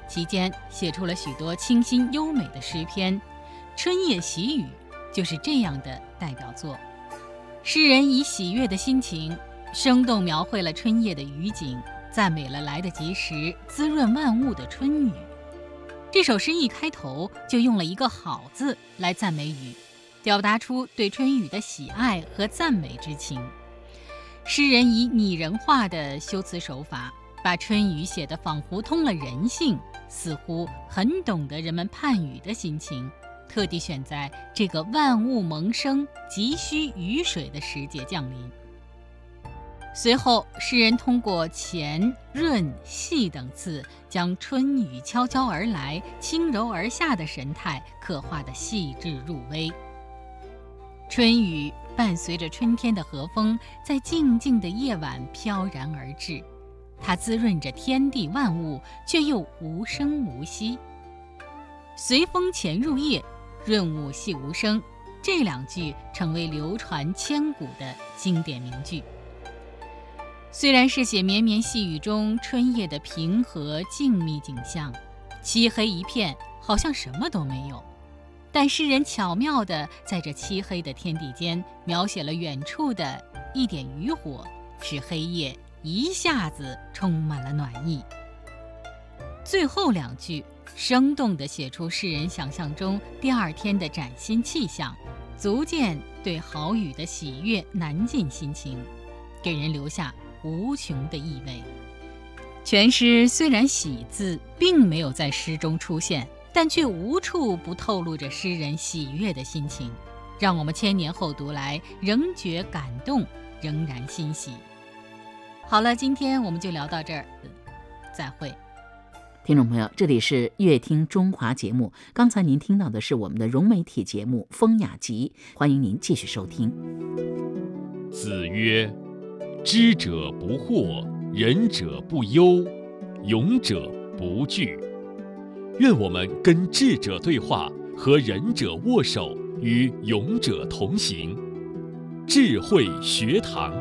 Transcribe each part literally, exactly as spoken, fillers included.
期间写出了许多清新优美的诗篇，《春夜喜雨》就是这样的代表作。诗人以喜悦的心情，生动描绘了春夜的雨景，赞美了来得及时、滋润万物的春雨。这首诗一开头就用了一个好字来赞美雨，表达出对春雨的喜爱和赞美之情。诗人以拟人化的修辞手法，把春雨写得仿佛通了人性，似乎很懂得人们盼雨的心情，特地选在这个万物萌生、急需雨水的时节降临。随后，诗人通过潜、润、细等字，将春雨悄悄而来、轻柔而下的神态刻画得细致入微。春雨伴随着春天的和风，在静静的夜晚飘然而至，它滋润着天地万物，却又无声无息。随风潜入夜，润物细无声，这两句成为流传千古的经典名句。虽然是写绵绵细雨中春夜的平和静谧景象，漆黑一片，好像什么都没有，但诗人巧妙地在这漆黑的天地间描写了远处的一点渔火，使黑夜一下子充满了暖意。最后两句生动地写出诗人想象中第二天的崭新气象，足见对好雨的喜悦难尽心情，给人留下无穷的意味。全诗虽然喜字并没有在诗中出现，但却无处不透露着诗人喜悦的心情，让我们千年后读来仍觉感动，仍然欣喜。好了，今天我们就聊到这儿，再会。 听众朋友，这里是乐听中华节目，刚才您听到的是我们的融媒体节目《风雅集》，欢迎您继续收听。 子曰：知者不惑，仁者不忧，勇者不惧。愿我们跟智者对话，和仁者握手，与勇者同行。智慧学堂。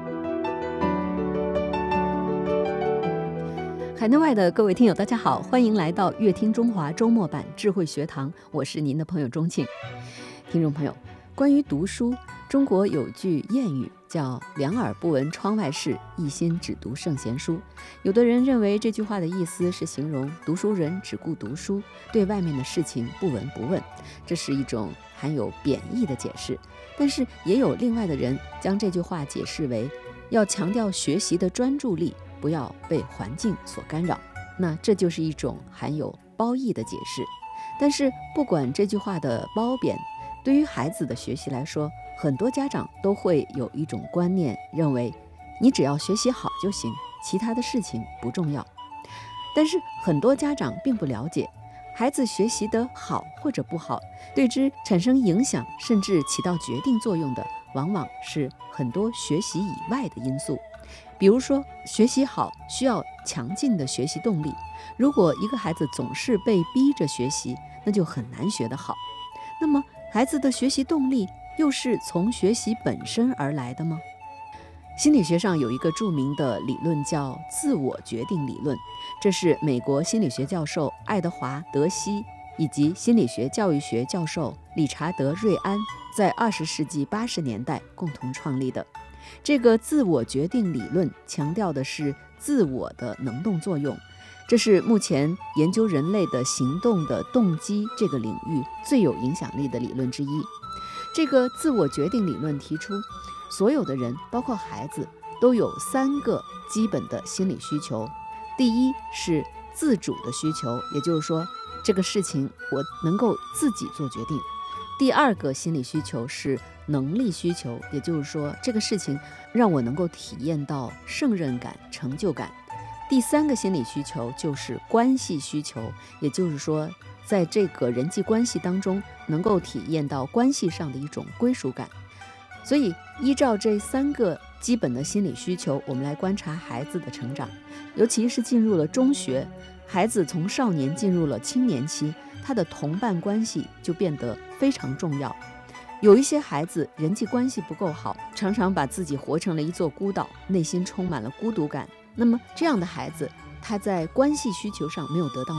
海内外的各位听友大家好，欢迎来到乐听中华周末版智慧学堂，我是您的朋友钟庆。听众朋友，关于读书，中国有句谚语叫两耳不闻窗外事，一心只读圣贤书。有的人认为这句话的意思是形容读书人只顾读书，对外面的事情不闻不问，这是一种含有贬义的解释。但是也有另外的人将这句话解释为要强调学习的专注力，不要被环境所干扰，那这就是一种含有褒义的解释。但是不管这句话的褒贬，对于孩子的学习来说，很多家长都会有一种观念，认为你只要学习好就行，其他的事情不重要。但是很多家长并不了解，孩子学习得好或者不好，对之产生影响甚至起到决定作用的，往往是很多学习以外的因素。比如说，学习好需要强劲的学习动力，如果一个孩子总是被逼着学习，那就很难学得好。那么孩子的学习动力又是从学习本身而来的吗？心理学上有一个著名的理论叫自我决定理论，这是美国心理学教授爱德华·德西以及心理学教育学教授理查德·瑞安在二十世纪八十年代共同创立的。这个自我决定理论强调的是自我的能动作用，这是目前研究人类的行动的动机这个领域最有影响力的理论之一。这个自我决定理论提出，所有的人，包括孩子，都有三个基本的心理需求。第一是自主的需求，也就是说，这个事情我能够自己做决定。第二个心理需求是能力需求，也就是说，这个事情让我能够体验到胜任感、成就感。第三个心理需求就是关系需求，也就是说，在这个人际关系当中能够体验到关系上的一种归属感。所以依照这三个基本的心理需求，我们来观察孩子的成长，尤其是进入了中学，孩子从少年进入了青年期，他的同伴关系就变得非常重要。有一些孩子人际关系不够好，常常把自己活成了一座孤岛，内心充满了孤独感。那么这样的孩子，他在关系需求上没有得到